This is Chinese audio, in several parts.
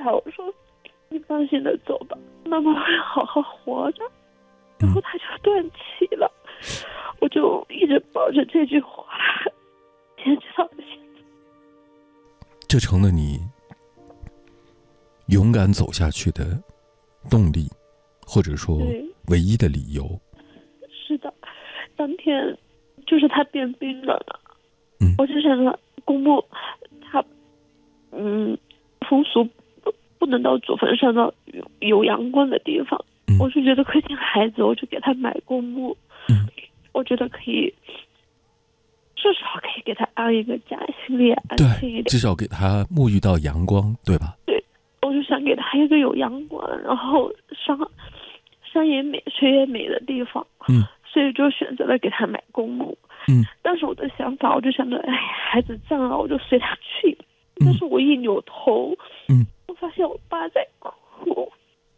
他，我说你放心的走吧，妈妈会好好活着。然后他就断气了，我就一直抱着这句话坚持到了现在。 这成了你勇敢走下去的动力，或者说唯一的理由。 是的，当天就是他变冰了嘛，我就想着公墓他风俗不能到祖坟上到有阳光的地方，我就觉得亏欠孩子，我就给他买公墓，我觉得可以至少可以给他安一个家，心里也安心一点， 至少给他沐浴到阳光，对吧？ 对，我就想给他一个有阳光，然后山也美水也美的地方，所以就选择了给他买公墓。当时我的想法，我就想着，哎，孩子葬了，我就随他去。但是我一扭头，我发现我爸在哭，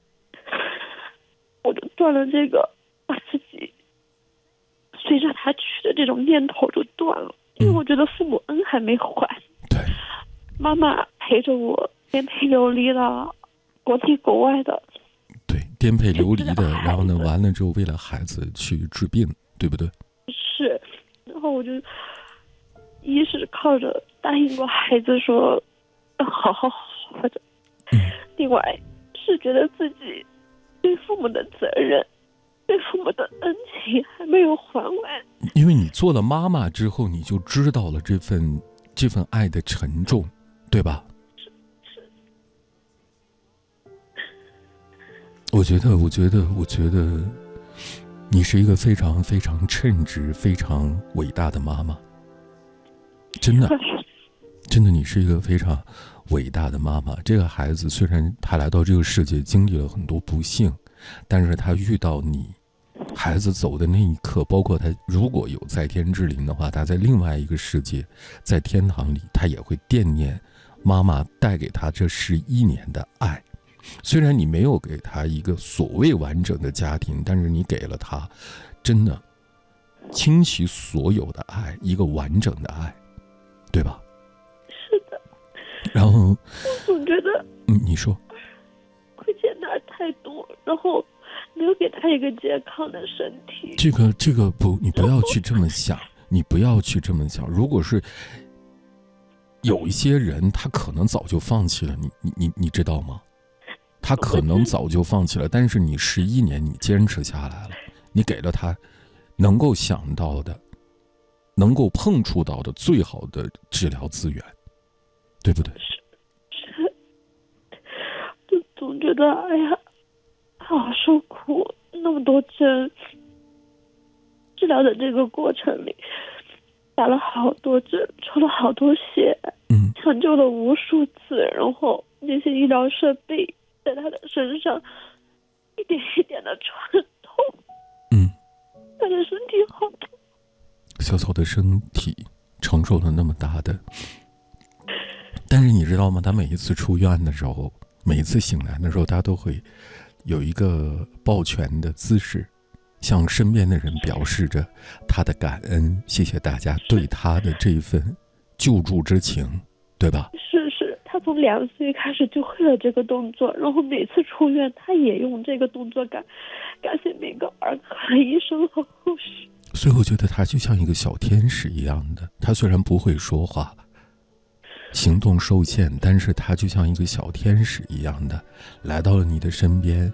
我就断了这个把自己随着他去的这种念头就断了，因为我觉得父母恩还没还。 对， 妈妈陪着我颠沛流离了国内国外的。 对，颠沛流离的，然后呢，完了之后为了孩子去治病，对不对？ 是，然后我就一是靠着答应过孩子说要好好活着，另外是觉得自己对父母的责任，对父母的恩情还没有还完。 因为你做了妈妈之后，你就知道了这份爱的沉重，对吧？我觉得你是一个非常非常称职、非常伟大的妈妈，真的，你是一个非常伟大的妈妈。这个孩子虽然他来到这个世界经历了很多不幸，但是他遇到你，孩子走的那一刻，包括他如果有在天之灵的话，他在另外一个世界，在天堂里，他也会惦念妈妈带给他这11年的爱。虽然你没有给他一个所谓完整的家庭，但是你给了他真的倾其所有的爱，一个完整的爱，对吧？ 是的。 然后我总觉得你说亏欠他太多，然后没有给他一个健康的身体。 这个不，你不要去这么想，你不要去这么想。如果是有一些人，他可能早就放弃了你知道吗？他可能早就放弃了，但是你11年你坚持下来了，你给了他能够想到的，能够碰触到的最好的治疗资源，对不对？ 是，就总觉得哎呀，好受苦，那么多针，治疗的这个过程里，打了好多针，抽了好多血，抢救了无数次，然后那些医疗设备在他的身上一点一点的穿透，他的身体好痛， 小小的身体承受了那么大的，但是你知道吗？他每一次出院的时候，每一次醒来的时候，他都会有一个抱拳的姿势，向身边的人表示着他的感恩，谢谢大家对他的这份救助之情，对吧？ 是，他从2岁开始就会了这个动作，然后每次出院他也用这个动作感谢每个儿科医生和护士。 所以我觉得他就像一个小天使一样的，他虽然不会说话，行动受限，但是他就像一个小天使一样的来到了你的身边。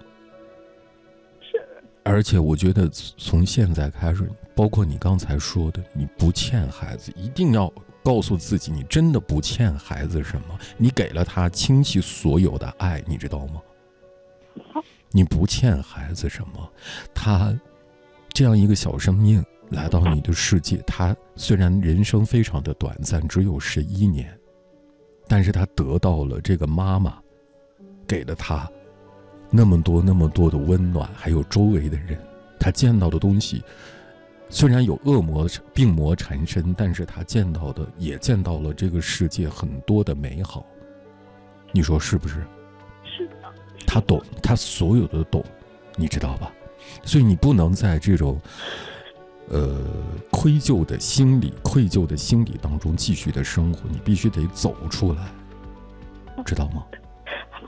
而且我觉得从现在开始，包括你刚才说的，你不欠孩子，一定要告诉自己，你真的不欠孩子什么，你给了他倾其所有的爱，你知道吗？你不欠孩子什么，他这样一个小生命来到你的世界，他虽然人生非常的短暂，只有11年，但是他得到了这个妈妈给了他那么多的温暖，还有周围的人，他见到的东西虽然有恶魔病魔缠身，但是他也见到了这个世界很多的美好，你说是不是？ 是的， 他懂，他所有的懂，你知道吧？所以你不能在这种愧疚的心理当中继续的生活，你必须得走出来，知道吗？